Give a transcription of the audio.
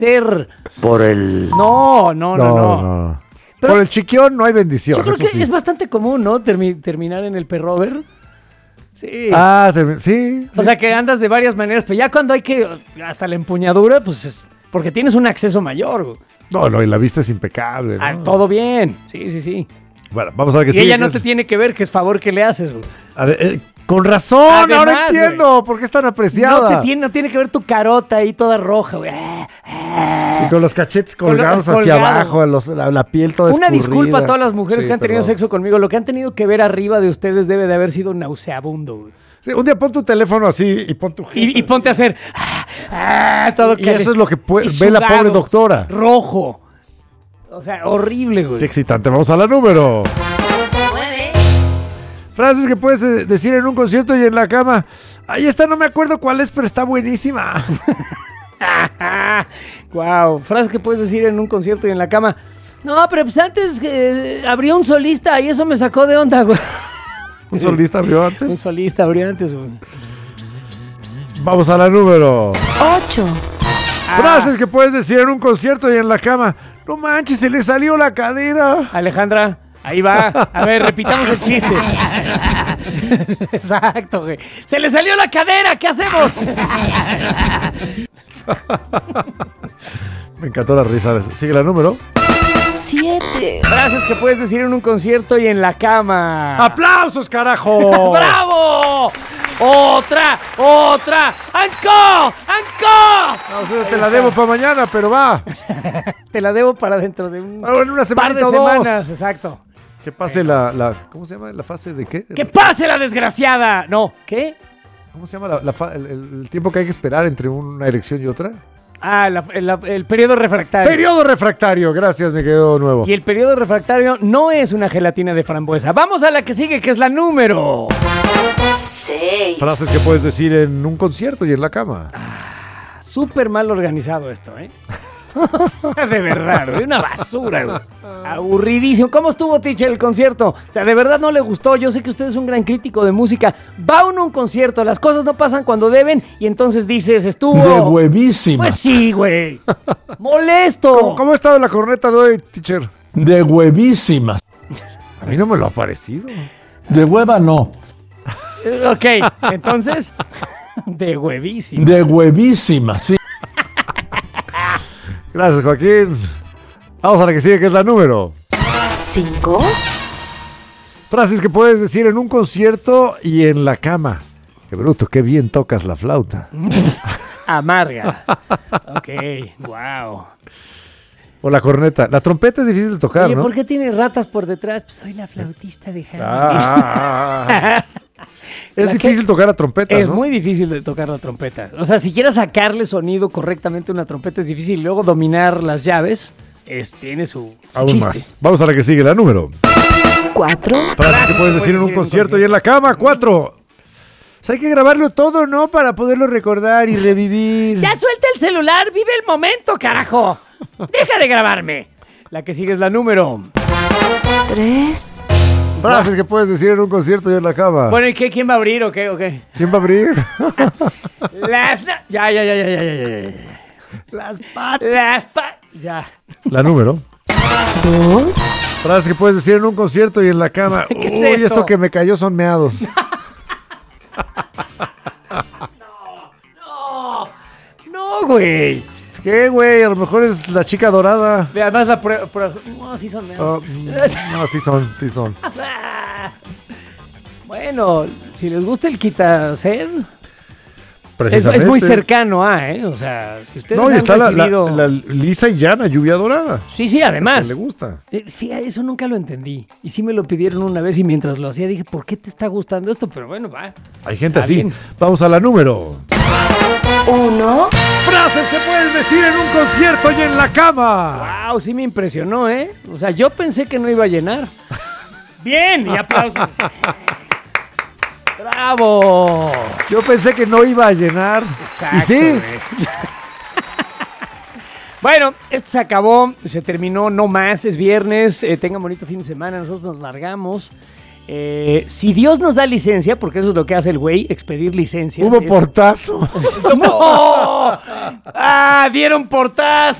ser. Por el... No. Pero por el chiquión no hay bendición. yo creo eso que sí. es bastante común, ¿no? Terminar en el perrover. Sí. Sí. O sea, que andas de varias maneras, pero ya cuando hay que... Hasta la empuñadura, pues es... Porque tienes un acceso mayor, güey. No, y la vista es impecable, ¿no? Todo bien. Sí. Bueno, vamos a ver qué Y sigue. ella no te tiene que ver, que es favor que le haces, güey. A ver, con razón, Además, ahora entiendo por qué es tan apreciada. No tiene que ver tu carota ahí toda roja, güey. Y con los cachetes colgados hacia abajo, la piel toda Una escurrida. disculpa a todas las mujeres Sí, que han tenido perdón. sexo conmigo. Lo que han tenido que ver arriba de ustedes debe de haber sido nauseabundo, güey. Sí, un día pon tu teléfono así y pon tu... Y ponte a hacer... todo Y eso es lo que y ve la sudado, pobre doctora. Rojo. O sea, horrible, güey. Qué excitante. Vamos a la número. 9, Frases que puedes decir en un concierto y en la cama. Ahí está, no me acuerdo cuál es, pero está buenísima. Wow, frases que puedes decir en un concierto y en la cama. No, pero pues antes abrió un solista y eso me sacó de onda, güey. ¿Un solista abrió Un antes? solista abrió antes, güey. Vamos a la número. 8, Frases que puedes decir en un concierto y en la cama. No manches, se le salió la cadera. Alejandra, ahí va. A ver, repitamos el chiste. Exacto, güey. Se le salió la cadera, ¿qué hacemos? Me encantó la risa. Sigue la número. 7, Frases que puedes decir en un concierto y en la cama. ¡Aplausos, carajo! ¡Bravo! ¡Otra! ¡Anco! No sé, te la debo para mañana, pero va. Te la debo para dentro de un En una par de semanita o dos. semanas. Exacto. Que pase la... ¿Cómo se llama? ¿La fase de qué? ¡Que pase la desgraciada! No, ¿qué? ¿Cómo se llama el tiempo que hay que esperar entre una erección y otra? El periodo refractario. Periodo refractario. Gracias, me quedó nuevo. Y el periodo refractario no es una gelatina de frambuesa. Vamos a la que sigue, que es la número. 6, Frases que puedes decir en un concierto y en la cama. Súper mal organizado esto, ¿eh? O sea, de verdad, güey, una basura, güey. Aburridísimo. ¿Cómo estuvo, Teacher, el concierto? O sea, de verdad no le gustó. Yo sé que usted es un gran crítico de música. Va uno a un concierto, las cosas no pasan cuando deben y entonces dices, estuvo... De huevísima. Pues sí, güey. Molesto. ¿Cómo ha estado la corneta de hoy, teacher? De huevísima. A mí no me lo ha parecido. De hueva no. Ok, entonces, de huevísimo. De huevísima, sí. Gracias, Joaquín. Vamos a la que sigue, que es la número. 5, Frases que puedes decir en un concierto y en la cama. Qué bruto, qué bien tocas la flauta. Amarga. Ok, wow. O la corneta. La trompeta es difícil de tocar, Oye, ¿no? ¿por qué tiene ratas por detrás? Pues soy la flautista de Harry. Es La difícil que- tocar la trompeta, Es ¿no? muy difícil de tocar la trompeta. O sea, si quieres sacarle sonido correctamente a una trompeta es difícil. Y luego dominar las llaves tiene su Aún chiste. más. Vamos a la que sigue, la número. 4, Frases que puedes decir en un concierto y en la cama. 4. O sea, hay que grabarlo todo, ¿no? Para poderlo recordar y revivir. ¡Ya suelta el celular! ¡Vive el momento, carajo! ¡Deja de grabarme! La que sigue es la número. 3, Frases que puedes decir en un concierto y en la cama. Bueno, ¿y qué? ¿Quién va a abrir o qué? ¿O qué? ¿Quién va a abrir? Ya. Las patas. Ya. La número. 2, Frases que puedes decir en un concierto y en la cama. ¿Qué es Uy, esto? esto que me cayó son meados. No, güey. ¿Qué, güey? A lo mejor es la chica dorada. Ve, además la prueba... No, sí son meados. No, sí son. Bueno, si les gusta el quitased... Es Precisamente. muy cercano a, ¿eh? O sea, si ustedes No, y han está recibido... la lisa y llana, lluvia dorada. Sí, Que además. le gusta. Fíjate, eso nunca lo entendí. Y sí me lo pidieron una vez y mientras lo hacía dije, ¿por qué te está gustando esto? Pero bueno, va. Hay gente Está así. bien. Vamos a la número. 1, Frases que puedes decir en un concierto y en la cama. Wow, sí me impresionó, ¿eh? O sea, yo pensé que no iba a llenar. Bien, y aplausos. ¡Bravo! Yo pensé que no iba a llenar. Exacto, y sí. güey. Bueno, esto se acabó, se terminó, no más, es viernes, tengan bonito fin de semana, nosotros nos largamos. Si Dios nos da licencia, porque eso es lo que hace el güey, expedir licencias. Hubo portazo. ¡No! ¡Ah! ¡Dieron portazo!